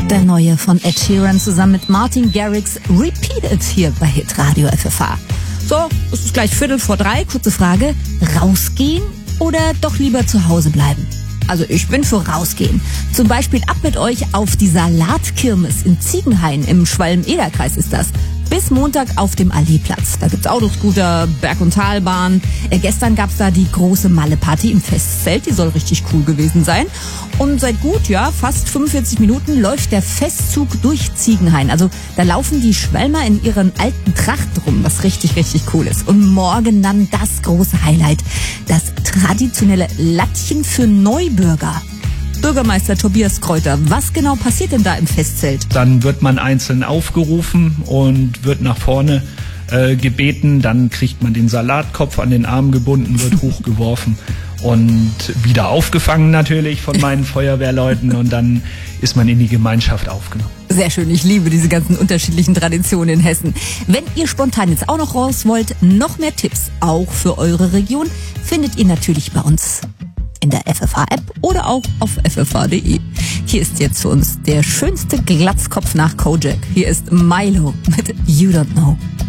Der neue von Ed Sheeran zusammen mit Martin Garrix, Repeated hier bei Hitradio FFH. So, es ist gleich 2:45, kurze Frage. Rausgehen oder doch lieber zu Hause bleiben? Also ich bin für rausgehen. Zum Beispiel ab mit euch auf die Salatkirmes in Ziegenhain im Schwalm-Eder-Kreis ist das. Bis Montag auf dem Alleeplatz. Da gibt's Autoscooter, Berg- und Talbahn. Gestern gab's da die große Malle-Party im Festzelt. Die soll richtig cool gewesen sein. Und seit fast 45 Minuten läuft der Festzug durch Ziegenhain. Also da laufen die Schwalmer in ihren alten Trachten rum, was richtig, richtig cool ist. Und morgen dann das große Highlight. Das traditionelle Lattchen für Neubürger. Bürgermeister Tobias Kräuter, was genau passiert denn da im Festzelt? Dann wird man einzeln aufgerufen und wird nach vorne gebeten. Dann kriegt man den Salatkopf an den Arm gebunden, wird hochgeworfen und wieder aufgefangen natürlich von meinen Feuerwehrleuten. Und dann ist man in die Gemeinschaft aufgenommen. Sehr schön, ich liebe diese ganzen unterschiedlichen Traditionen in Hessen. Wenn ihr spontan jetzt auch noch raus wollt, noch mehr Tipps, auch für eure Region, findet ihr natürlich bei uns in der FFH-App oder auch auf ffh.de. Hier ist jetzt für uns der schönste Glatzkopf nach Kojak. Hier ist Milo mit You Don't Know.